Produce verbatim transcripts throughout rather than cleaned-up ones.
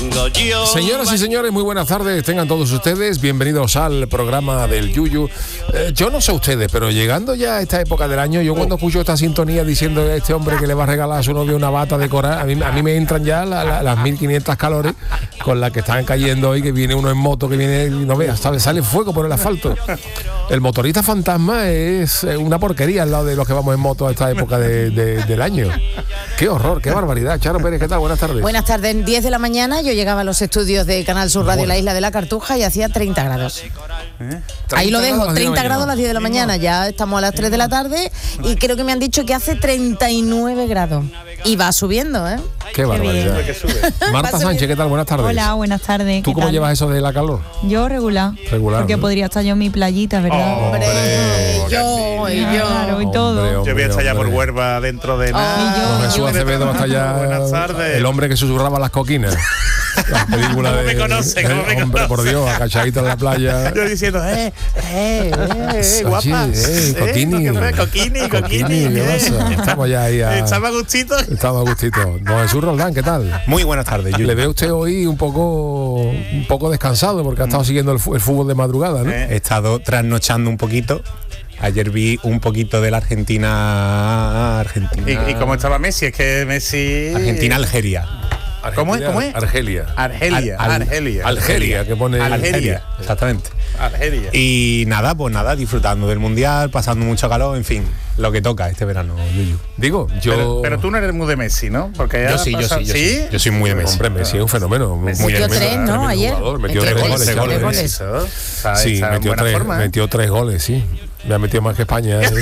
tengo yo. Señoras y señores, muy buenas tardes, tengan todos ustedes bienvenidos al programa del Yuyu. Eh, yo no sé ustedes, pero llegando ya a esta época del año, yo cuando escucho esta sintonía diciendo a este hombre que le va a regalar a su novio una bata de coral, a mí, a mí me entran ya la, la, las mil quinientas calores con las que están cayendo hoy, que viene uno en moto, que viene, no veas, sale, sale fuego por el asfalto. El motorista fantasma es una porquería al lado de los que vamos en moto a esta época de, de, del año. Qué horror, qué barbaridad. Charo Pérez, ¿qué tal? Buenas tardes. Buenas tardes. diez de la mañana yo llegaba a los estudios de Canal Sur Radio, bueno. La Isla de la Cartuja, y hacía treinta grados. ¿Eh? Ahí lo dejo, treinta grados a las diez de la mañana. Ya estamos a las tres de la tarde y creo que me han dicho que hace treinta y nueve grados. Y va subiendo, ¿eh? Qué barbaridad. Marta Sánchez, ¿qué tal? Buenas tardes. Hola, buenas tardes. ¿Tú cómo tal? Llevas eso de la calor? Yo regular. Regular. Porque ¿no? Podría estar yo en mi playita, ¿verdad? Oh, hombre, oh, yo, y yo. Claro, y todo. Hombre, hombre, yo voy a estar allá por Huelva dentro de nada. Oh, Jesús Acevedo hasta allá. Buenas tardes. El hombre que susurraba las coquinas. La película de. Me conoce, el, me hombre, conoce. Por Dios, agachadito en la playa. Yo diciendo, eh, eh, eh, eh guapa. Eh, coquini. Eh, coquini, coquini. ¿Qué pasa? Estamos ya ahí. A, Estamos a gustito. Estamos a gustito. Don Jesús Roldán, ¿qué tal? Muy buenas tardes, Yuyu. Le veo usted hoy un poco un poco descansado porque ha estado siguiendo el, el fútbol de madrugada, ¿no? He estado trasnochando un poquito. Ayer vi un poquito de la Argentina. Argentina. ¿Y, y cómo estaba Messi? Es que Messi. Argentina-Algeria. ¿Cómo es? ¿Cómo es? Argelia. Argelia. Al, al, Argelia. Argelia, que pone. Argelia, exactamente. Argelia. Y nada, pues nada, disfrutando del mundial, pasando mucho calor, en fin, lo que toca este verano, Yuyu. Digo, yo. Pero, pero tú no eres muy de Messi, ¿no? Porque ya yo sí, pasa... yo sí, yo sí, sí. Yo soy muy de Messi. Hombre, Messi es un fenómeno. Messi muy metió tres, ¿no? Ayer. Jugador, metió tres tres goles. goles. goles. goles. Está, sí, está metió tres, forma, ¿eh? metió tres goles, sí. Me ha metido más que España ¿eh?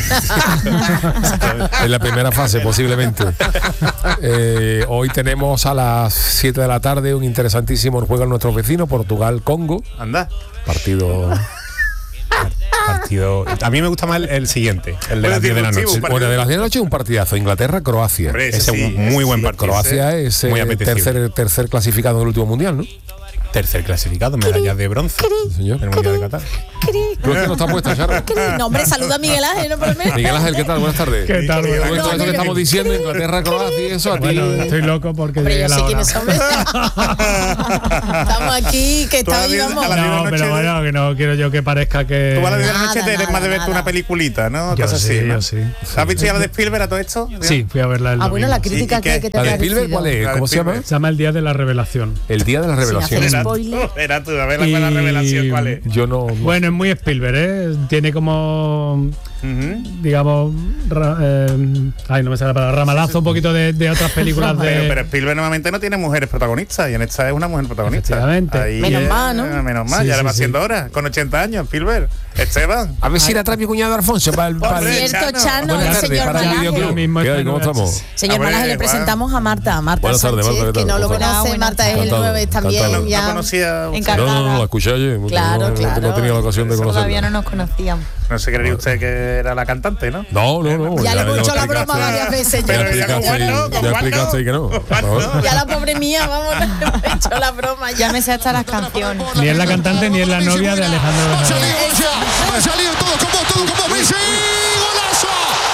en la primera fase posiblemente. Eh, hoy tenemos a las siete de la tarde un interesantísimo juego en nuestro vecino Portugal-Congo. Anda. Partido. Partido. A mí me gusta más el, el siguiente, el de las diez de la noche. Bueno, de las diez de la noche un partidazo. Inglaterra-Croacia. Ese es sí, un muy buen partido. Croacia es muy eh, tercer, tercer clasificado en el último mundial, ¿no? Tercer clasificado, medalla de bronce. Sí, señor. En el mundial de Qatar. ¿Tú es que no está puesta, Charo? No, hombre, saluda a Miguel Ángel, no por lo menos. Miguel Ángel, ¿qué tal? Buenas tardes. ¿Qué tal? Bueno, Bueno, esto, esto que estamos diciendo, Inglaterra, Croacia y eso, a ti. Bueno, estoy loco porque Hombre, llegué yo la sé hora. quiénes son. Estamos aquí, que está hoy vamos. No, pero bueno, que no quiero yo que parezca que. Tú a las diez de la noche Nada, te eres nada, más de verte nada. una peliculita, ¿no? Yo Cosas sí, así, ¿no? yo sí. ¿Has visto ya la de Spielberg a todo esto? Sí, fui a verla el Ah, bueno, domingo. la crítica ¿Y qué? que, que te ¿La de ha Spielberg parecido. cuál es? La de ¿Cómo se llama? Spielberg. Se llama El Día de la Revelación. El día de la revelación. hacer Era tú, spoiler. era tú, a ver la, Y- la revelación, ¿cuál es? Yo no. no Bueno, es muy Spielberg, ¿eh? Tiene como, Uh-huh. digamos, ra- eh, ay, no me sale la palabra, ramalazo un poquito de, de otras películas de... Pero, pero Spielberg normalmente no tiene mujeres protagonistas y en esta es una mujer protagonista. Efectivamente. Ahí Menos es- mal, ¿no? Menos mal, Sí, ya sí, le va sí. haciendo ahora, con ochenta años, Spielberg. Esteban. A ver si la trae mi cuñado Alfonso para el. Por el- Cierto, Chano. Chano, Buenas el tardes, señor para el Malaje. Malaje. videoclub. Mismo ¿Qué hay? está ¿Cómo en estamos? Señor Hombre, Malaje, le Juan. presentamos a Marta. Marta Buenas tardes, Sánchez, Marta, ¿qué que tal? no lo ¿Cómo conoce. estás? Marta es el Encantado, nueve también. encantado. No Ya. conocía. Encargada. No, no, no, la escuché ayer. Claro, no, claro. No he tenido la ocasión de conocerla. Todavía no nos conocíamos. No se creería usted que era la cantante, ¿no? No, no, no. Ya le hemos lo hecho la explicaste. broma varias veces. Ya Ya, explicaste, ¿Con cuál no? ¿Con ya cuál explicaste no? que no. ¿Con cuál no? ya la pobre mía, vamos, le hemos hecho la broma. Ya Ya me sé hasta las canciones. Ni es la cantante ni es la novia de Alejandro Bernal. Ha salido todo como todo como Messi. ¡Golazo!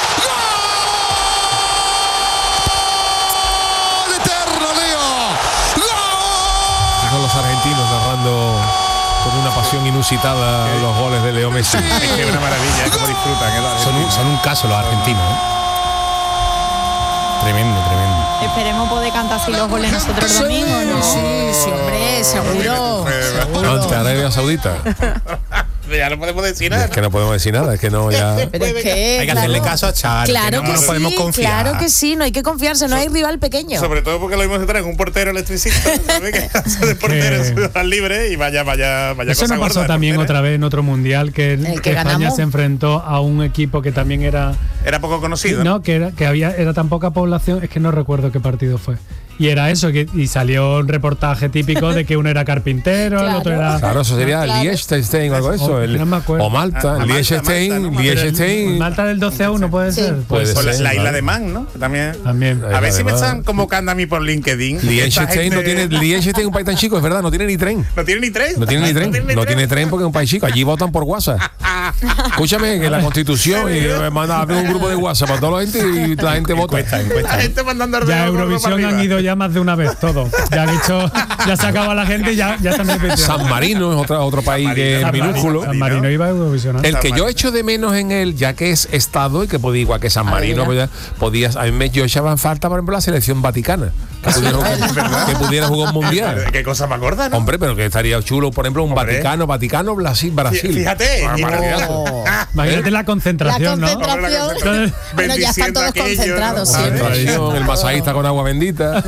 ¡Gol! ¡Eterno, Leo! ¡Gol! Son los argentinos narrando con una pasión inusitada los goles de Leo Messi. Es que es una maravilla, es como disfrutan. ¿eh? Son un, son un caso los argentinos, ¿eh? Tremendo, tremendo. Esperemos poder cantar así los goles nosotros el domingo, ¿no? Sí, sí, hombre, seguro. Ante Arabia Saudita. Ya no podemos decir Es nada. que no podemos decir nada, es que no ya. Pero es que, Hay que claro, hacerle caso a Charo, Claro que que, no nos sí, podemos confiar. claro que sí, no hay que confiarse, no hay rival pequeño. Sobre todo porque lo mismo se trae un portero electricista, ¿sabes? Que hace de portero en Ciudad Libre y vaya, vaya, vaya Eso cosa nos pasó gorda de también portero. otra vez en otro mundial que, El que que España ganamos. se enfrentó a un equipo que también era Era poco conocido. no que era que había era tan poca población, es que no recuerdo qué partido fue. Y era eso, que, y salió un reportaje típico de que uno era carpintero, Claro. el otro era... Claro, eso sería Claro. Liechtenstein o algo de eso. Oh, el- no me acuerdo. o Malta, Ah, Malta, Liechtenstein, Malta, ¿no? Pero el- Liechtenstein. Malta del doce a uno puede Sí. ser. Puede Pues la, ser, la isla claro. de Man, ¿no? También. También. A ver si me Además- están convocando a mí por LinkedIn. Liechtenstein no Esta tiene, gente- Liechtenstein es un país tan chico, es verdad, no tiene ni tren. No tiene ni tren. No tiene ni tren, no tiene tren porque es un país chico. Allí votan por WhatsApp. Escúchame, que la Constitución y manda a abrir un grupo de WhatsApp para toda la gente y la gente vota. Encuesta, La encuesta. gente mandando Ya ordenador Eurovisión para han arriba. ido ya más de una vez todo. Ya han hecho, ya se acaba la gente y ya, ya están repitiendo. San Marino es otra, otro país que es minúsculo. San Marino iba a Eurovisión. ¿No? El que yo echo de menos en él, ya que es estado y que podía igual que San Marino, pues, podías, a mí me yo echaba en falta, por ejemplo, la selección vaticana, que pudiera jugar, que pudiera jugar un mundial. Qué cosa más gorda, ¿no? Hombre, pero que estaría chulo, por ejemplo, un Hombre. Vaticano, Vaticano, Brasil, Brasil. Fíjate, Ah, maravilloso. Imagínate la La concentración, ¿no? concentración. Bueno, ya están todos Bendiciendo aquello, concentrados ¿no? siempre. Tradición, el masajista con agua bendita.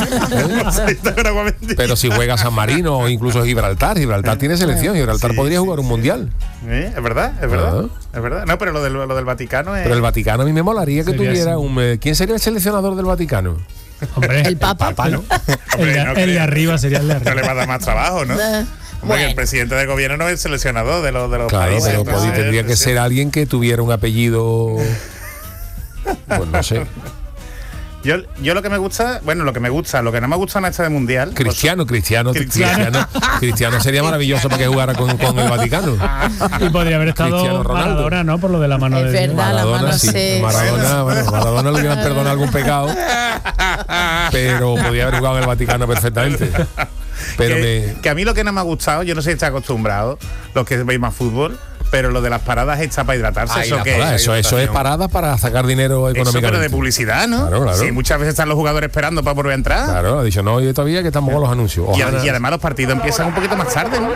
Pero si juega San Marino o incluso Gibraltar, Gibraltar tiene selección, Gibraltar Sí, podría sí, jugar un mundial. ¿Eh? Es verdad, es verdad. Ah. Es verdad. No, pero lo del, lo del Vaticano es. Pero el Vaticano a mí me molaría que Sería tuviera así. un. eh, ¿Quién sería el seleccionador del Vaticano? Hombre, El Papa. ¿no? el, de, no el de creo. arriba sería el de No le arriba. va a dar más trabajo, ¿no? Eh, Hombre, que el bueno. presidente de gobierno no es el seleccionador de los, de los Claro, países. pero entonces, podí- tendría que sí. ser alguien que tuviera un apellido. Pues no sé. Yo, yo lo que me gusta, bueno, lo que me gusta, lo que no me gusta en esta de mundial. pues, Cristiano, Cristiano, Cristiano. Cristiano, Cristiano sería maravilloso para que jugara con, con el Vaticano. Y podría haber estado Cristiano Ronaldo. Maradona, ¿no? Por lo de la mano Es de Dios. verdad. la mano sí. se- Maradona, bueno, Maradona le hubieran perdonado algún pecado, pero podía haber jugado en el Vaticano perfectamente. Pero que, me, que a mí lo que no me ha gustado, yo no sé si está acostumbrado, los que veis más fútbol, pero lo de las paradas hechas para hidratarse, Ay, eso la que parada, eso, eso es parada para sacar dinero Eso, económicamente. pero de publicidad, ¿no? Claro, claro. Sí, muchas veces están los jugadores esperando para volver a entrar. Claro, ha dicho, no, y todavía que estamos con los anuncios. Y, Ojalá- y además los partidos empiezan un poquito más tarde, ¿no?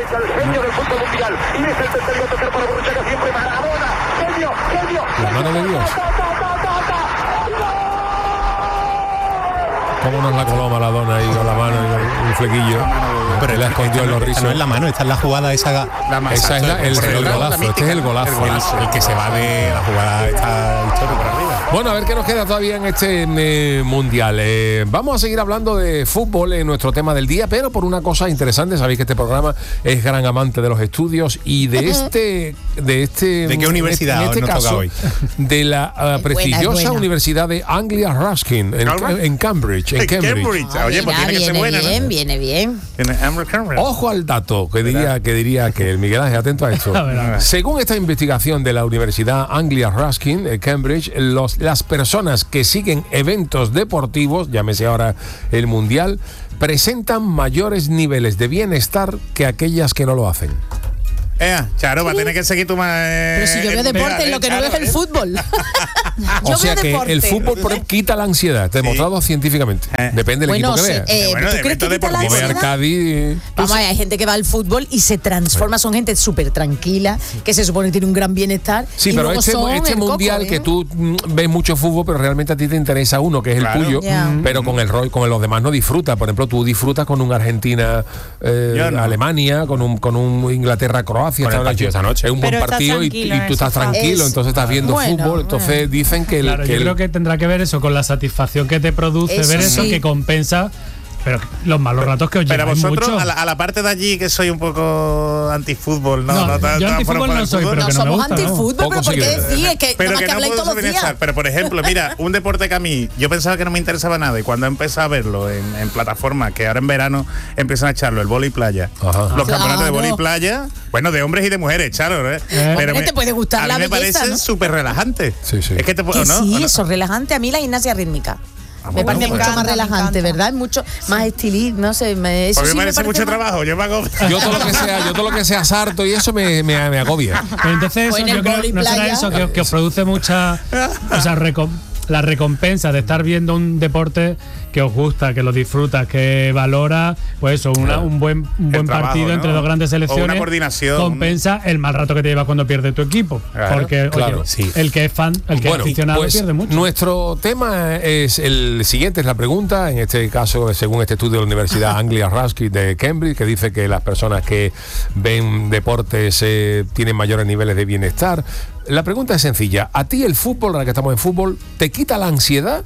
La mano de Dios. ¿Cómo nos la coló Maradona ahí con la mano y un flequillo? Pero él la escondió en los Esta rizos. no es la mano, esta es la jugada esa. La más Esa es la- el, exacta, el la golazo, mítica, este es el golazo. el El que se va de la jugada esta histórica para arriba. Bueno, a ver qué nos queda todavía en este eh, mundial. Eh, vamos a seguir hablando de fútbol en nuestro tema del día, pero por una cosa interesante. Sabéis que este programa es gran amante de los estudios y de este, de este. ¿De qué universidad En este nos toca caso, hoy? de la uh, Es prestigiosa buena, es buena. Universidad de Anglia Ruskin en, ¿Calma? en Cambridge, en En Cambridge. Cambridge. Ah, Oye, pues mira, tiene que ser viene buena, ¿no? bien, viene bien. Tiene Amber Cameron. Ojo al dato que diría que diría que el Miguel Ángel, atento a esto. A ver, a ver. Según esta investigación de la Universidad Anglia Ruskin de Cambridge, los, las personas que siguen eventos deportivos, llámese ahora el Mundial, presentan mayores niveles de bienestar que aquellas que no lo hacen. Eh, Charo, va a tener que seguir tu más. Pero si yo veo deporte, lo que no veo es el fútbol. Yo O sea veo que deporte. el fútbol por- quita la ansiedad, demostrado científicamente. Eh. Depende del Bueno, equipo que sí, veas. eh, Bueno, ¿tú de crees que evento quita la Como ve ansiedad? Arcadi. Vamos a ver, hay gente que va al fútbol y se transforma, son gente súper tranquila, que se supone tiene un gran bienestar. Sí, y pero luego este, son este el coco, mundial ¿eh? que tú mm, ves mucho fútbol, pero realmente a ti te interesa uno, que es Claro. el tuyo, Ya. pero con el rol, con los demás no disfrutas. Por ejemplo, tú disfrutas con un Argentina, eh, Yo no. Alemania, con un con un Inglaterra Croacia. Con el esta partido noche. esta noche. Es un Pero buen estás partido y, tranquilo y en tú estás el sofá. tranquilo, Es- entonces estás viendo bueno, fútbol. Entonces dicen que el, Claro, que yo el- creo que tendrá que ver eso con la satisfacción que te produce Eso ver eso sí. que compensa, pero los malos ratos que os Pero lleváis vosotros, mucho. a la, a la parte de allí que soy un poco antifútbol, ¿no? No, no, tan- yo tan antifútbol fuera no del soy, fútbol. pero No que no me somos gusta, ¿no? antifútbol, Poco pero ¿por sí qué que- decís? Es que, Pero nada más que que no habláis puedo todos los días. pensar. Pero por ejemplo, mira, un deporte que a mí yo pensaba que no me interesaba nada y cuando empecé a verlo en, en plataformas que ahora en verano empiezan a echarlo, el vóley playa, Ajá. los campeonatos de Claro. vóley playa, bueno, de hombres y de mujeres, Charo, ¿eh? Eh. Hombre, te puede gustar a la mí me belleza, parece ¿no? súper relajante. Sí, sí. Es que te puedo, Que ¿no? sí, ¿O no? eso es relajante. A mí la gimnasia rítmica. Me bueno, parece pues. mucho más Me encanta, me relajante, encanta. ¿verdad? Mucho más estilista, no sé. Me, eso Porque sí me me parece mucho más- trabajo. Yo me hago. yo todo lo que sea, yo todo lo que sea sarto y eso me, me, me agobia. Pero entonces O eso en el yo creo vóley no será playa. eso que, os- que os produce mucha, o sea, recom- la recompensa de estar viendo un deporte que os gusta, que lo disfrutas, que valora, pues eso, una- un buen, un buen trabajo, partido ¿no? entre dos grandes O una selecciones. coordinación. Compensa el mal rato que te llevas cuando pierde tu equipo. Claro, porque oye, claro, sí. el que es fan, el que Bueno, es aficionado pues pierde mucho. nuestro tema es el siguiente, es la pregunta, en este caso, según este estudio de la Universidad Anglia Ruskin de Cambridge, que dice que las personas que ven deportes eh, tienen mayores niveles de bienestar. La pregunta es sencilla, ¿a ti el fútbol, ahora que estamos en fútbol, te quita la ansiedad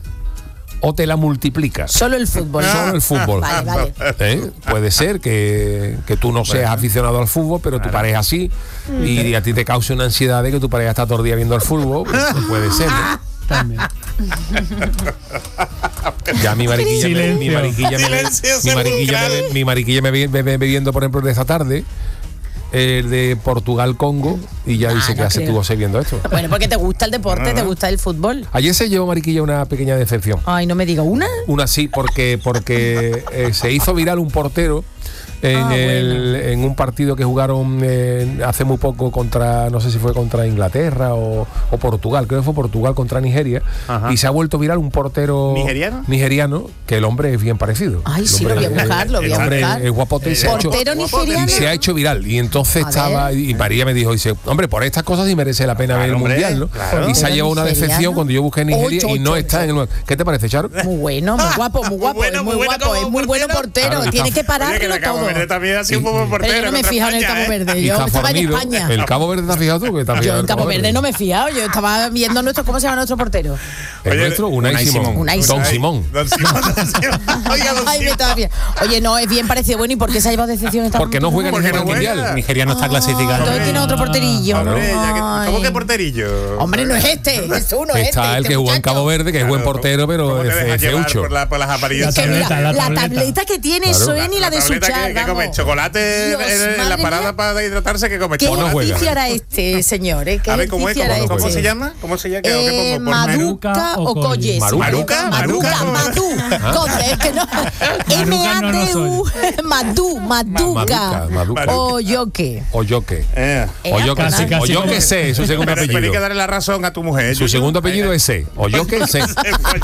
o te la multiplica? Solo el fútbol. Solo el fútbol. Vale, vale. ¿Eh? Puede ser que, que tú no seas aficionado al fútbol, pero tu pareja sí, y a ti te cause una ansiedad de que tu pareja está todo el día viendo el fútbol. Pues, puede ser, ¿no? También. Ya mi mariquilla, me, mi Silencio. mariquilla, me, Silencio mi mariquilla, sepulcral. me, mi mariquilla me, ve- me ve bebiendo, por ejemplo, de esta tarde. el de Portugal-Congo, y ya Ah, dice no que hace creo. tú viendo esto. Bueno, porque te gusta el deporte, te gusta el fútbol. Ayer se llevó, Mariquilla, una pequeña decepción. Ay, no me diga una. Una sí, porque, porque eh, se hizo viral un portero en, Ah, el, en un partido que jugaron eh, hace muy poco contra, no sé si fue contra Inglaterra o, o Portugal, creo que fue Portugal contra Nigeria. Ajá. Y se ha vuelto viral un portero ¿Nigeriano? nigeriano, que el hombre es bien parecido. Ay, El sí, lo hombre voy a es- buscar, lo voy el a hombre buscar. es guapote y se ha hecho- Portero nigeriano. y se ha hecho viral. Y entonces A estaba, ver. y María me dijo, dice, hombre, por estas cosas sí merece la pena Claro, ver el hombre, mundial, ¿no? claro. Y se ha Portero llevado una decepción nigeriano. cuando yo busqué Nigeria Ocho, y no ocho, está en el. ¿Qué te parece, Charo? Muy bueno, muy guapo, muy guapo, bueno, es muy muy bueno guapo, como es muy bueno portero. Claro, Tiene está- que pararlo Oye, que el Cabo todo. Verde también ha sido un poco portero. Pero yo no me he contra fijado en el España, Cabo ¿eh? Verde. Y Yo está estaba en fornido. España. El Cabo Verde te has fijado tú que te has Yo fijado en Cabo Verde no me he fijado, yo estaba viendo nuestro, ¿cómo se llama nuestro portero? El Oye, nuestro, Unai Unai Simón. Simón. Unai Don Simón. Simón. Don Simón, Don Simón. Oiga, Don Ay, me Simón. estaba bien. Oye, no, es bien parecido. Bueno, ¿y por qué se ha llevado decepción esta Porque no juega Porque en el no juega. mundial. Nigeria no está clasificado. Entonces tiene otro porterillo. Claro. Hombre, ya que- ¿Cómo Ay. que porterillo? Hombre, no es este, es uno, es Está este, el este que jugó en muchacho. Cabo Verde, que es buen portero, pero ¿Cómo te es dejas es llevar feucho. por, la- por las apariencias? Que mira, tableta, la la tableta. tableta que tiene, Claro. eso es ni la de tableta Suchar, que, que come vamos. chocolate Dios, en, en la madre parada mía. para hidratarse, que come ¿Qué no chocolate. juega. ejercicio hará este señor? ¿eh? ¿Qué A ver, ¿cómo, es? ejercicio hará ¿Cómo, cómo este? se llama? ¿Cómo se llama? ¿Qué, Eh, qué pongo? Por Maruca Maruca o o Colles. Colles. Maruca, Maruca, Maruca. Madu. Conde, es que no. M A no, no D U. Madu, Maduca. Maduca, Maduca. O yo qué. O yo qué. Eh. Eh, O yo que Casi, sé. casi O yo como- que sé, es su segundo Pero, pero hay que apellido. darle la razón a tu mujer. Su Yuyu. segundo apellido es C. O yo que sé.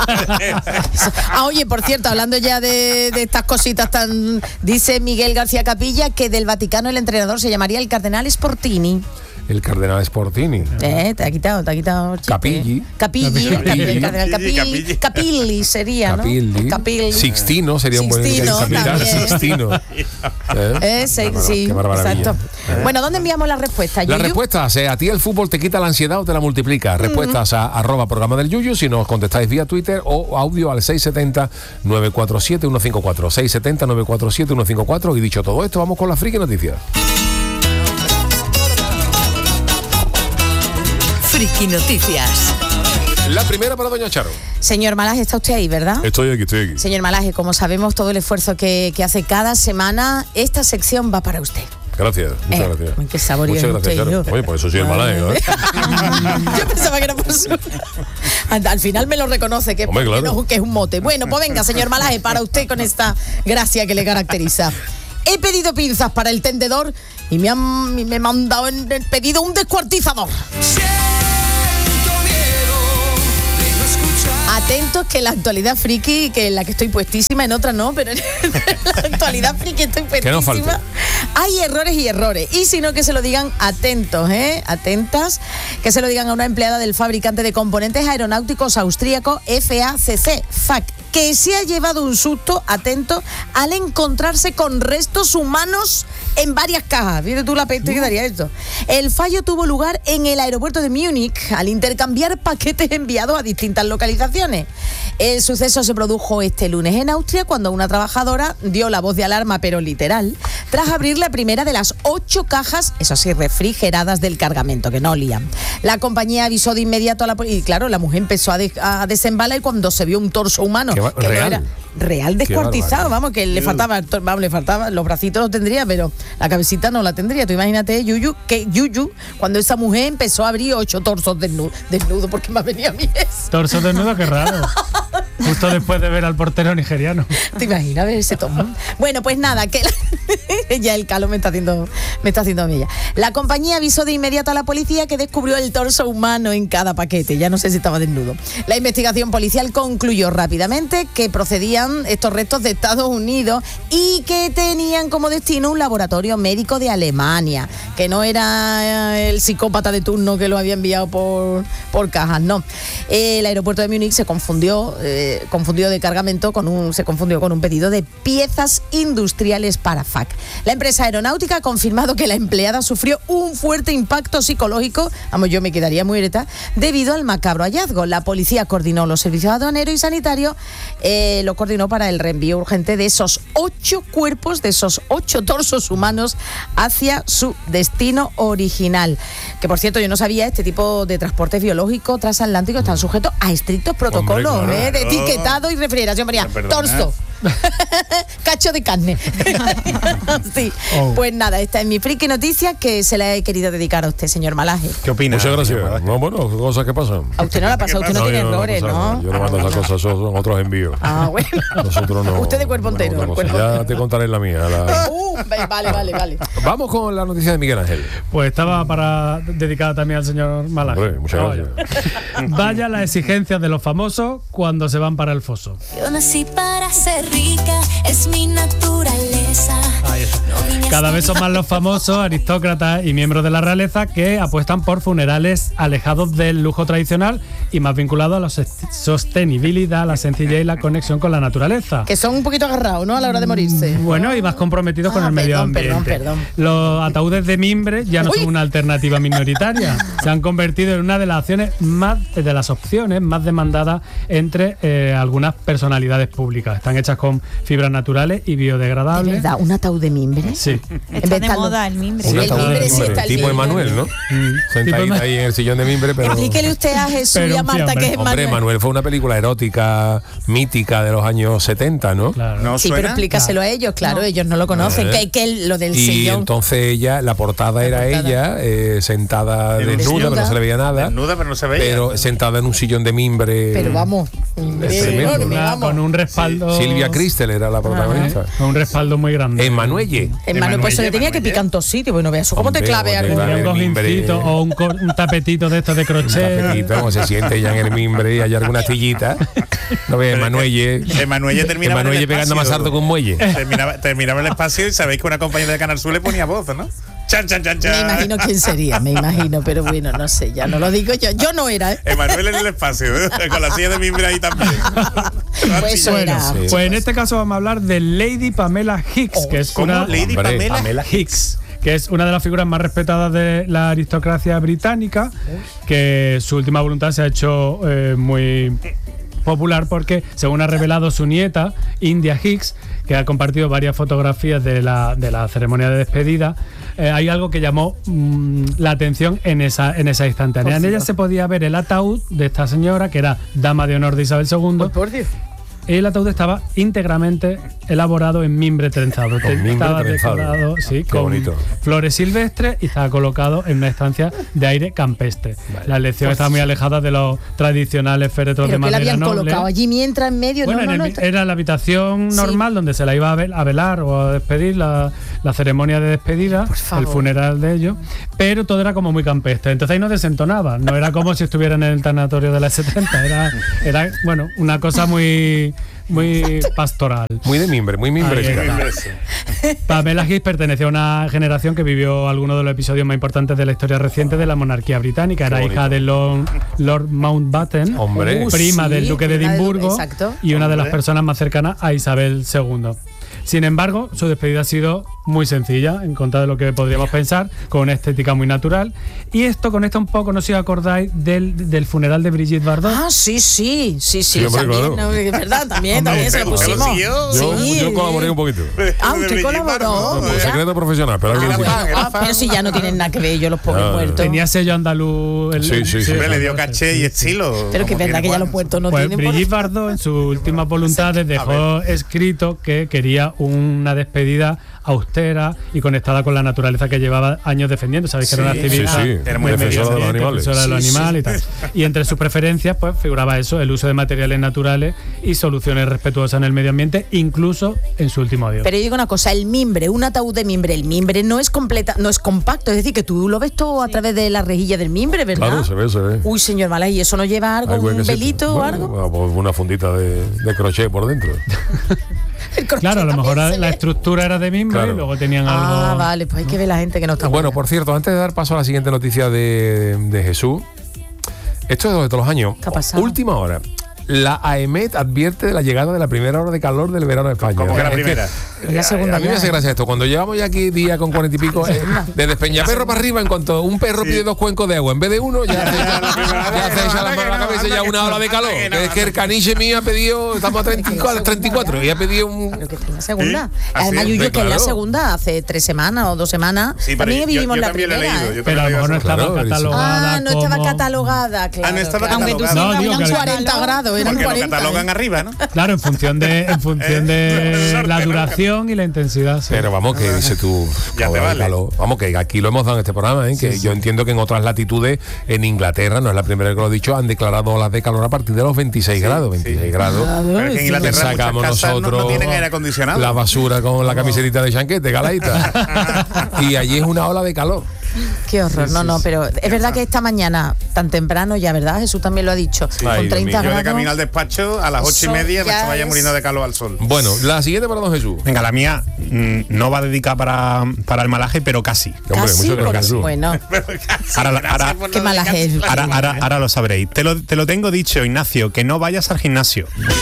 Ah, oye, por cierto, hablando ya de, de estas cositas tan... Dice Miguel García Capilla que del Vaticano el entrenador se llamaría el Cardenal Sportini. El cardenal Sportini. Eh, te ha quitado, te ha quitado el chiste. Capilli. Capilli, el Capilli. el cardenal Capilli, Capilli. Capilli. Capilli sería, ¿no? Capilli. Capilli. Sixtino sería un buen Sixtino capitán. también. Sixtino. ¿Eh? Eh, sí, Qué mar- sí, qué maravilla. exacto. Bueno, ¿dónde enviamos la respuesta? La Yuyu? respuesta, ¿a ti el fútbol te quita la ansiedad o te la multiplica? Respuestas a arroba programa del Yuyu, si nos contestáis vía Twitter, o audio al seis siete cero, nueve cuatro siete, uno cinco cuatro. seis siete cero, nueve cuatro siete, uno cinco cuatro. Y dicho todo esto, vamos con las friki noticias. Friki Noticias. La primera para doña Charo. Señor Malaje, está usted ahí, ¿verdad? Estoy aquí, estoy aquí. Señor Malaje, como sabemos todo el esfuerzo que, que hace cada semana, esta sección va para usted. Gracias, muchas Eh, gracias. uy, qué sabor Muchas es gracias, usted y Charo. yo. Oye, por eso soy el malaje, ¿eh? Yo pensaba que era por su... Anda, al final me lo reconoce, que, Hombre, porque claro. no, que es un mote. Bueno, pues venga, señor Malaje, para usted con esta gracia que le caracteriza. He pedido pinzas para el tendedor y me han me han mandado en el pedido un descuartizador. Atentos que la actualidad friki, que en la que estoy puestísima, en otra no, pero en la actualidad friki estoy Que puestísima. no falte. Hay errores y errores. Y si no, que se lo digan atentos, ¿eh? Atentas. Que se lo digan a una empleada del fabricante de componentes aeronáuticos austríaco F A C C, F A C, que se ha llevado un susto, atento, al encontrarse con restos humanos en varias cajas. Fíjate tú la peste que daría esto. El fallo tuvo lugar en el aeropuerto de Múnich al intercambiar paquetes enviados a distintas localizaciones. El suceso se produjo este lunes en Austria cuando una trabajadora dio la voz de alarma, pero literal, tras abrir la primera de las ocho cajas, eso sí, refrigeradas del cargamento, que no olían. La compañía avisó de inmediato a la policía y claro, la mujer empezó a, de- a desembalar y cuando se vio un torso humano, Qué va- que no real. era real descuartizado, barbaridad. vamos, que le faltaba, vamos, le faltaba, los bracitos los tendría, pero la cabecita no la tendría. Tú imagínate, Yuyu, que Yuyu, cuando esa mujer empezó a abrir ocho torsos desnudos, desnudo, porque me ha venido a mí eso. Torso desnudo, qué raro. Justo después de ver al portero nigeriano. ¿Te imaginas ver ese tomo? Bueno, pues nada, que la- ya el calo me está haciendo me está haciendo a mí ya. La compañía avisó de inmediato a la policía que descubrió el torso humano en cada paquete. Ya no sé si estaba desnudo. La investigación policial concluyó rápidamente que procedían estos restos de Estados Unidos y que tenían como destino un laboratorio médico de Alemania, que no era eh, el psicópata de turno que lo había enviado por, por cajas, no. El aeropuerto de Múnich se confundió, eh, confundió de cargamento con un, se confundió con un pedido de piezas industriales para F A C. La empresa aeronáutica ha confirmado que la empleada sufrió un fuerte impacto psicológico, vamos, yo me quedaría muy ereta, debido al macabro hallazgo. La policía coordinó los servicios aduaneros y sanitarios, eh, lo coordinó para el reenvío urgente de esos ocho cuerpos, de esos ocho torsos humanos hacia su destino original. Que por cierto, yo no sabía, este tipo de transportes biológicos transatlánticos están sujetos a estrictos protocolos, claro. ¿eh? de etiquetado y refrigeración. María, Perdona. torso. Cacho de carne. Sí. Oh. Pues nada, esta es mi friki noticia que se la he querido dedicar a usted, señor Malaje. ¿Qué opinas? Muchas gracias. No, bueno, cosas que pasan. A usted no la pasa, usted no, No, tiene yo errores, pasa ¿no? nada. Yo no mando esas cosas, esos son otros envíos. Ah, bueno. Nosotros no. Usted de cuerpo no, entero, otra cosa. cuerpo Ya entero. te contaré la mía. la- Uh, vale, vale, vale. Vamos con la noticia de Miguel Ángel. Pues estaba para dedicada también al señor Malaje. Hombre, muchas Vaya. gracias. Vaya las exigencias de los famosos cuando se van para el foso. Yo nací para ser rica, es mi naturaleza. Ahí está. Cada vez son más los famosos, aristócratas y miembros de la realeza que apuestan por funerales alejados del lujo tradicional y más vinculados a la sos- sostenibilidad, la sencillez y la conexión con la naturaleza. Que son un poquito agarrados, ¿no? A la hora de morirse. Bueno, y más comprometidos con Ah, el medio perdón, ambiente. perdón, perdón. Los ataúdes de mimbre ya no Uy. son una alternativa minoritaria. Se han convertido en una de las acciones más, de las opciones más demandadas entre eh, algunas personalidades públicas. Están hechas con fibras naturales y ¿De biodegradables. verdad? ¿Un ataúd de mimbre? Sí. Está de moda el mimbre. Sí, Un el ataúd de mimbre sí mimbre, está el tipo mimbre. Emanuel, ¿no? Mm. Sentadita Tipo- ahí en el sillón de mimbre, pero... Explíquele usted a Jesús Pero y a sí, Marta hombre. que es Hombre, Manuel. Manuel fue una película erótica, mítica de los años setenta, ¿no? Claro. ¿No Sí, pero suena? explícaselo a ellos, claro, ellos no lo conocen. Eh. Que, que lo del Y sillón. entonces ella, la portada era portada. ella, eh, sentada Desnuda. desnuda, pero no se le veía nada. Desnuda, pero no se veía. Pero sentada en un sillón de mimbre. Pero vamos. Es tremendo, enorme, Una- vamos. con un respaldo. Silvia Cristel era la protagonista. Con un respaldo muy grande. Emanuelle. Hermano, pues se le tenía que Emanuelle. picar en todos sitios, pues no veas cómo te Hombre, clave hombre, algo. vale. Un el mimbre. cojincito o un, cor- un tapetito de estos de crochet. Tapetito, como se siente ya en el mimbre y hay alguna astillita. No ve, Emanuelle. Emanuelle terminaba en el Emanuelle pegando más espacio. harto que un muelle. Terminaba, terminaba el espacio y sabéis que una compañera de Canal Sur le ponía voz, ¿no? Chan, chan, chan, chan. Me imagino quién sería, me imagino, pero bueno, no sé, ya no lo digo yo. Yo no era, ¿eh? Emanuel en el espacio, ¿eh? Con la silla de mimbre ahí también. Pues eso Bueno, era. sí. pues en este caso vamos a hablar de Lady Pamela Hicks, que es ¿Cómo? una Lady Hombre, Pamela. Pamela Hicks, que es una de las figuras más respetadas de la aristocracia británica, que su última voluntad se ha hecho eh, muy popular porque, según ha revelado su nieta, India Hicks, que ha compartido varias fotografías de la, de la ceremonia de despedida, eh, hay algo que llamó mm, la atención en esa, en esa instantánea. En ella se podía ver el ataúd de esta señora, que era dama de honor de Isabel segundo. Por Dios. El ataúd estaba íntegramente elaborado en mimbre trenzado. Con mimbre estaba trenzado. decorado, sí, Qué con bonito. flores silvestres y estaba colocado en una estancia de aire campestre. La elección estaba muy alejada de los tradicionales féretros de Pero que la madera habían noble. colocado allí mientras en medio. Bueno, no, en no, el- no, era la habitación Sí. normal donde se la iba a, vel- a velar o a despedir, la, la ceremonia de despedida, favor. el funeral de ellos, pero todo era como muy campestre. Entonces ahí no desentonaba, no era como si estuvieran en el tanatorio de la setenta, era, era bueno, una cosa muy, muy pastoral. Muy de mimbre, muy mimbresca. Ahí está. Pamela Hicks pertenecía a una generación que vivió algunos de los episodios más importantes de la historia reciente de la monarquía británica. Era bonito. hija de Lord, Lord Mountbatten, Hombre. Uh, prima sí, del duque de prima del duque, Edimburgo exacto. y una de las Hombre. personas más cercanas a Isabel segundo. Sin embargo, su despedida ha sido muy sencilla, en contra de lo que podríamos pensar, con una estética muy natural. Y esto conecta un poco, no sé si os acordáis, del, del funeral de Brigitte Bardot. Ah, sí, sí, sí, sí, Sí, hombre, también, claro. ¿no? Es verdad, también, Hombre, también se lo ¿usted lo pusimos. siguió? Yo, Sí. yo colaboré un poquito. Ah, De usted Brigitte colaboró. Bardot, Por ¿eh? secreto profesional, pero Ah, algo así. bueno, Era ah, fan. pero si ya no tienen nada que ver ellos los pobres Ah, muertos. Tenía sello andaluz. el- Sí, sí, sí. Hombre, le dio sí. caché y estilo. Pero que es como verdad que tiene ya los Juan. puertos no Pues tienen. por- Brigitte Bardot en sus últimas voluntades dejó escrito que quería una despedida austera y conectada con la naturaleza que llevaba años defendiendo. Sabéis que era una Sí, activista sí, sí. Era muy del medio defensora de los ambiente, animales. defensora de los Sí, sí. animales y tal. Y entre sus preferencias pues figuraba eso, el uso de materiales naturales y soluciones respetuosas en el medio ambiente, incluso en su último adiós. Pero yo digo una cosa, el mimbre, un ataúd de mimbre, el mimbre no es completa, no es compacto, es decir, que tú lo ves todo a través de la rejilla del mimbre, ¿verdad? Claro, se ve, se ve. Uy, señor Malay, ¿y eso no lleva algo, Algo un huequecito. velito o Bueno, algo? bueno, pues una fundita de, de crochet por dentro. El crochet Claro, a lo también mejor se la ve. estructura era de mimbre Claro. y luego tenían Ah, algo. vale, pues hay que ver la gente que no está Bueno, buena. por cierto, antes de dar paso a la siguiente noticia de, de Jesús, esto es de todos los años. ¿Qué ha pasado? Última hora. La AEMET advierte de la llegada de la primera hora de calor del verano de España. ¿Cómo que la Es primera? Es la segunda. A mí me hace gracia esto. Cuando llevamos ya aquí día con cuarenta y pico, eh, de Despeñaperro para arriba, en cuanto un perro pide dos cuencos de agua, en vez de uno, ya hace esa la mano a la cabeza ya una ola de calor. Que es que el caniche mío ha pedido, estamos a treinta y cuatro, treinta y cuatro, y ha pedido un. Pero que está en la segunda. Además, Yuyu, que es la segunda, hace tres semanas o dos semanas. También vivimos la primera. Pero a lo mejor no estaba catalogada. Ah, no estaba catalogada, claro. Ah, no estaba Aunque tú catalogada. sí, No, eran digo que- cuarenta grados, eran Porque lo cuarenta. catalogan arriba, ¿no? Claro, en función de, en función de Sorte, la ¿no? duración y la intensidad. sí. Pero vamos, que dices tú, Ya te ola de vale. calor. Vamos, que aquí lo hemos dado en este programa, ¿eh? que yo entiendo que en otras latitudes, en Inglaterra, no es la primera vez que lo he dicho, han declarado olas de calor a partir de los veintiséis grados. veintiséis grados. Pero es que en Inglaterra muchas Sacamos casas no- nosotros no tienen aire acondicionado. la basura con la camisetita de chanquete, galaita. Y allí es una ola de calor. Qué horror, no, no, pero es verdad que esta mañana, tan temprano ya, ¿verdad? Jesús también lo ha dicho, Ay, con Dios treinta mío. Yo de grados. camino al despacho a las ocho y Eso media me ya estaba ya es- muriendo de calor al sol. Bueno, la siguiente para don Jesús. Venga, la mía mm, no va dedicada para, para el malaje, pero casi. Hombre, Casi, muchas porque- gracias, Jesús. bueno, Ahora, ahora, qué malaje. ahora, ahora, ahora lo sabréis. Te lo, te lo tengo dicho, Ignacio, que no vayas al gimnasio.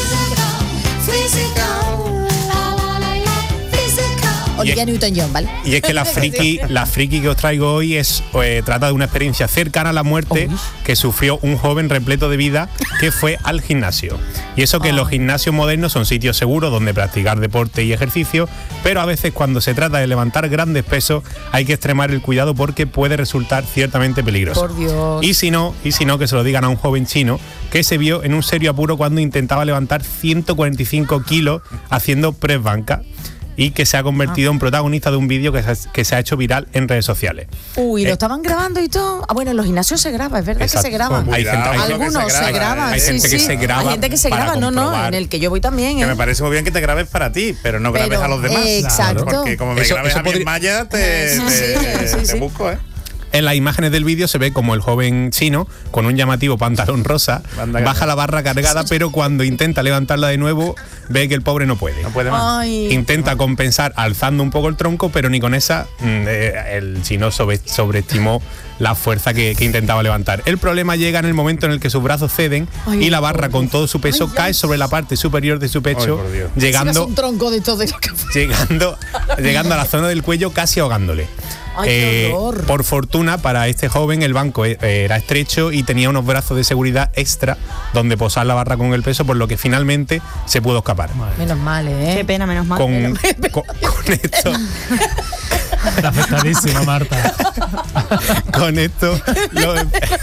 Olivia Newton-John, ¿vale? Y es que la friki, la friki que os traigo hoy es eh, trata de una experiencia cercana a la muerte que sufrió un joven repleto de vida que fue al gimnasio. Y eso que los gimnasios modernos son sitios seguros donde practicar deporte y ejercicio, pero a veces cuando se trata de levantar grandes pesos hay que extremar el cuidado porque puede resultar ciertamente peligroso. Por Dios. Y si no, y si no que se lo digan a un joven chino que se vio en un serio apuro cuando intentaba levantar ciento cuarenta y cinco kilos haciendo press banca, y que se ha convertido en protagonista de un vídeo que, se- que se ha hecho viral en redes sociales. Uy, Eh, lo estaban grabando y todo. Ah, bueno, en los gimnasios se graba, es verdad Exacto. que se graba. Hay gente- hay gente Algunos que se, se graba, graban, hay sí, gente que sí. se graba Hay gente que se para graba, no, no, comprobar. en el que yo voy también. Que ¿eh? me parece muy bien que te grabes para ti, pero no grabes Pero, a los demás. eh, exacto. Porque como me Eso- grabes eso a mí en podría- Maya, te, Sí, te- sí, sí, te sí. busco, ¿eh? En las imágenes del vídeo se ve como el joven chino, con un llamativo pantalón rosa, Banda baja gana. la barra cargada, pero cuando intenta levantarla de nuevo, ve que el pobre no puede. No puede más. Ay, Intenta compensar alzando un poco el tronco, pero ni con esa mm, eh, el chino sobre- sobreestimó la fuerza que, que intentaba levantar. El problema llega en el momento en el que sus brazos ceden Ay, y la barra con todo su peso Ay, ay. cae sobre la parte superior de su pecho, Ay, por Dios. si llegando, un tronco de todo lo que fue. llegando, llegando a la zona del cuello, casi ahogándole. Ay, qué horror. por fortuna para este joven el banco eh, era estrecho y tenía unos brazos de seguridad extra donde posar la barra con el peso, por lo que finalmente se pudo escapar. Menos mal, ¿eh? Qué pena, menos mal. Con, con- con esto, Está afectadísima, Marta. con esto los,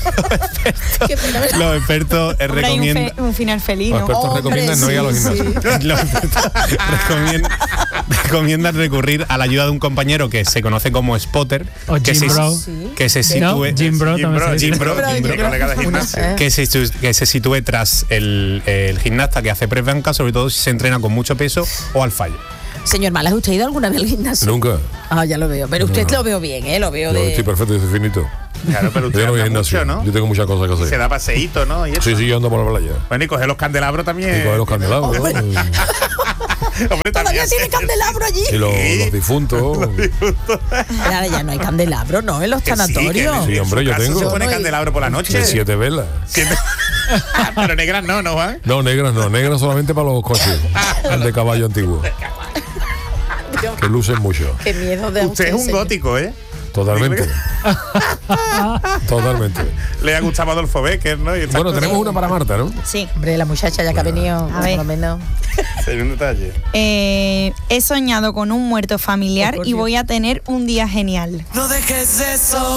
Qué pena, menos- los expertos eh, Hombre, hay un, recomiendan fe- un final feliz, Los ¿no? expertos Hombre, recomiendan no ir a los sí, gimnasios. los expertos recomiendan, recomiendan recurrir a la ayuda de un compañero que se conoce como spotter, O que Jim se, Bro. que se No, sitúe Jim Bro Jim también Bro, se dice. Jim Bro, Jim Bro, Jim Bro. colega de gimnasio. ¿Eh? que se, situ- que se sitúe tras el, el gimnasta que hace press banca, sobre todo si se entrena con mucho peso o al fallo. Señor Malas, ¿usted ha ido alguna vez al gimnasio? Nunca. Ah, ya lo veo. Pero usted lo veo bien, ¿eh? Lo veo Yo de... estoy perfecto, yo soy finito. Claro, pero usted Yo no voy al anda gimnasio. mucho, ¿no? Yo tengo muchas cosas que Se hacer. da paseíto, ¿no? Y eso. Sí, sí, yo ando por la playa. Bueno, y coger los candelabros también. Y coger los candelabros. Hombre, Todavía también tiene se- candelabro allí. Y los, los difuntos. Ahora ya no hay candelabro, ¿no? En los Que sí, que sanatorios. en- Sí, en hombre, su yo casa tengo. Se pone Yo no- candelabro por la noche. De siete velas. Siete- Pero negras no, ¿no, Juan? No, negras no. Negras solamente para los coches. El de caballo antiguo. Que lucen mucho. Qué miedo de Usted es un señor. gótico, ¿eh? Totalmente. Totalmente. Le ha gustado Adolfo Becker, ¿no? Y estas Bueno, cosas. tenemos una para Marta, ¿no? Sí. Hombre, la muchacha ya que ha venido, A por ver. lo menos. Hay un detalle. Eh, he soñado con un muerto familiar Oh, por y Dios. voy a tener un día genial. No dejes de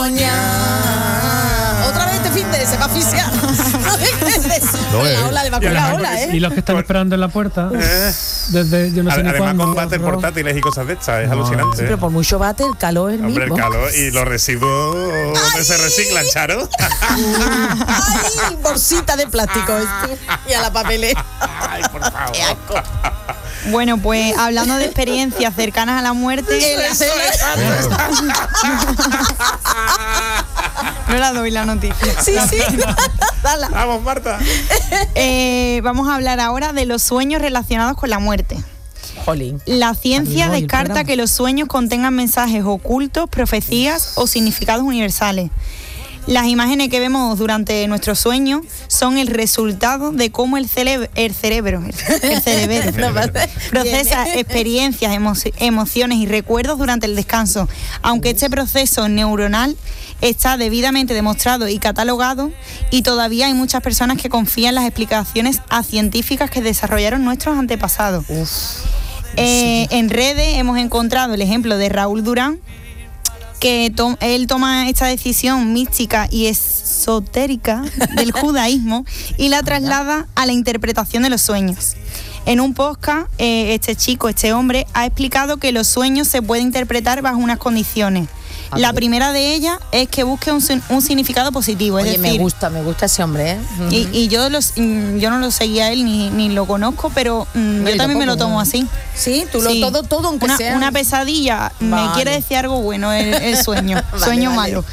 soñar. Otra vez este fin de se va a asfixiar. No dejes de soñar. No, eh. La ola de va con la ola, Y ¿eh? los que están esperando en la puerta, desde yo no sé ni Además, cuándo. con váter portátiles y cosas de estas, es No, alucinante. Sí, ¿eh? pero por mucho bate, el calor es el Hombre, el mismo. calor y los residuos donde se reciclan, Charo. ¡Ay! Bolsita de plástico este. Y a la papelera. Ay, por favor. ¡Qué asco! Bueno, pues hablando de experiencias cercanas a la muerte, El acero- no la doy la noticia. Sí, sí. Dala. Vamos, Marta. Eh, vamos a hablar ahora de los sueños relacionados con la muerte. Jolín. La ciencia Amigo, el descarta programa. que los sueños contengan mensajes ocultos, profecías o significados universales. Las imágenes que vemos durante nuestro sueño son el resultado de cómo el, cere- el cerebro, el cerebro procesa experiencias, emo- emociones y recuerdos durante el descanso. Aunque este proceso neuronal está debidamente demostrado y catalogado, y todavía hay muchas personas que confían en las explicaciones a científicas que desarrollaron nuestros antepasados. Eh, en redes hemos encontrado el ejemplo de Raúl Durán, que to- él toma esta decisión mística y esotérica del judaísmo y la traslada a la interpretación de los sueños. En un podcast, eh, este chico, este hombre, ha explicado que los sueños se pueden interpretar bajo unas condiciones. La primera de ellas es que busque un, un significado positivo. Oye, es decir, me gusta, me gusta ese hombre, ¿eh? y, y yo, los, yo no lo seguía a él ni, ni lo conozco, pero mm, yo, yo también me lo tampoco, tomo ¿no? así. Sí, tú lo todo, todo aunque una, sea una pesadilla me Vale. quiere decir algo bueno, el, el sueño, Vale, sueño vale. malo.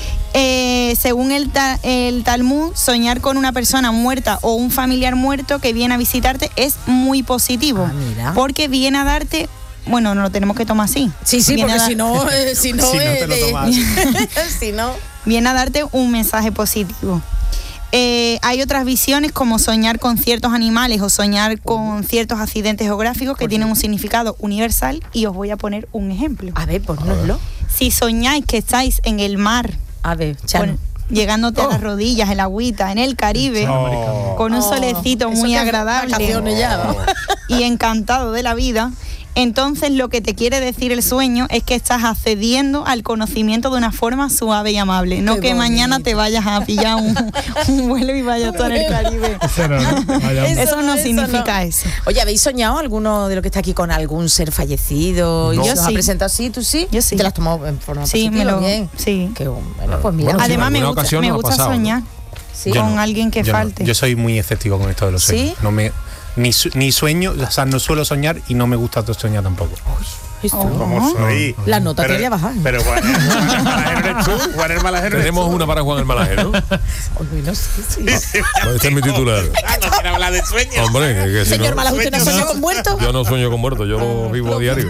Eh, según el, ta- el Talmud, soñar con una persona muerta o un familiar muerto que viene a visitarte es muy positivo, Ah, mira. porque viene a darte, bueno, no lo tenemos que tomar así. Sí, sí, Viene porque a dar- si no, eh, si no, Si no eh, te lo de- tomas. si no. viene a darte un mensaje positivo. Eh, hay otras visiones como soñar con ciertos animales o soñar con ciertos accidentes geográficos que tienen un significado universal, y os voy a poner un ejemplo. A ver, ponnoslo. Si soñáis que estáis en el mar, A ver, Chano. con- llegándote a las rodillas, en la agüita, en el Caribe, Oh. con un Oh, solecito eso muy que es agradable vacaciones ya, vamos. y encantado de la vida, entonces lo que te quiere decir el sueño es que estás accediendo al conocimiento de una forma suave y amable, no Qué que mañana bonito. te vayas a pillar un, un vuelo y vayas a estar en el Caribe. Eso no, no, vaya. Eso Eso no no, eso significa no. eso. Oye, ¿habéis soñado alguno de lo que está aquí con algún ser fallecido? ¿Y No. se Yo os ha sí. presentado así? ¿Tú sí? Yo sí. ¿Te las has tomado en forma Sí, positiva? me lo- Bien. sí. Qué bueno, pues mira. Bueno, sí, Además en me alguna gusta, ocasión me nos ha gusta pasado, ¿no? soñar Sí. Yo con no, alguien que yo no. falte. Yo soy muy escéptico con esto de los sueños. ¿Sí? No me, ni, su- ni sueño, o sea, no suelo soñar y no me gusta soñar tampoco. Esto. ¿Cómo soy? La nota te Pero- voy a bajar. Pero Juan, Juan el Malajero eres tú. Juan el Malajero eres Tenemos tú. una para Juan el Malajero. Oye, no sé, sí. Pues este es mi titular. Ah, no quiere hablar de sueños. Hombre, que, que si Señor no, Malaj, ¿usted no sueños. sueña con muertos? yo no sueño con muertos, yo lo vivo a diario.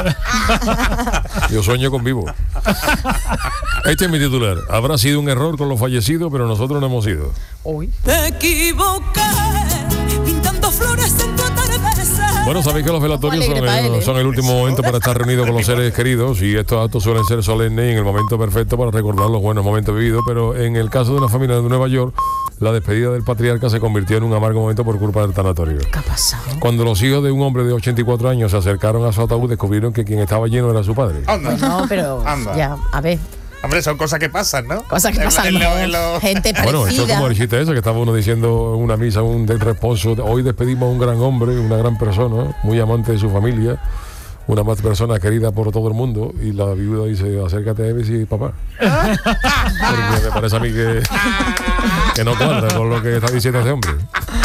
Yo sueño con vivos. Este es mi titular. Habrá sido un error con los fallecidos, pero nosotros no hemos ido. Uy. Te equivoqué, pintando flores en tu atardecer. Bueno, sabéis que los velatorios Muy son alegre para el, él, ¿eh? son el último momento para estar reunidos con los seres queridos, y estos actos suelen ser solemnes y en el momento perfecto para recordar los buenos momentos vividos, pero en el caso de una familia de Nueva York, la despedida del patriarca se convirtió en un amargo momento por culpa del tanatorio. ¿Qué ha pasado? Cuando los hijos de un hombre de ochenta y cuatro años se acercaron a su ataúd, descubrieron que quien estaba lleno era su padre. Anda. No, pero Anda. ya, a ver, Hombre, son cosas que pasan, ¿no? cosas que En- pasan. en lo- en lo- Gente parecida. Bueno, esto es como el chiste ese que estaba uno diciendo en una misa, un del responso: hoy despedimos a un gran hombre, una gran persona, muy amante de su familia, una más persona querida por todo el mundo, y la viuda dice: acércate a Eves y papá. Porque me parece a mí que, que no cuadra con lo que está diciendo ese hombre.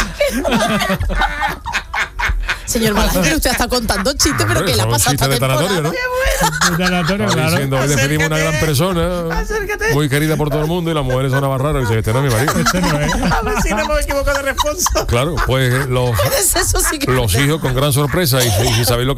Señor Malajero, usted está contando chistes, pero Hombre, que le ha son pasado esta chistes de tanatorio, temporada. ¿no? Un tanatorio, Estaba claro. diciendo: hoy despedimos a una gran persona, muy querida por todo el mundo, y las mujeres son raras, y dice: este no es mi marido. Este no es. A ver si no hemos equivocado de responsa. Claro, pues los, Eso sí que los hijos, con gran sorpresa, y, y si sabéis lo que